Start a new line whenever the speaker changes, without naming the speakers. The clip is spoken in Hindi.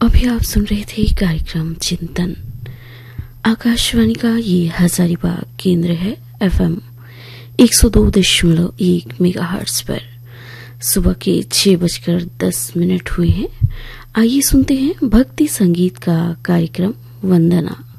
अभी आप सुन रहे थे कार्यक्रम चिंतन। आकाशवाणी का ये हजारीबाग केंद्र है। एफएम 102.1 मेगाहर्ट्ज पर सुबह के 6:10 हुए हैं। आइए सुनते हैं भक्ति संगीत का कार्यक्रम वंदना।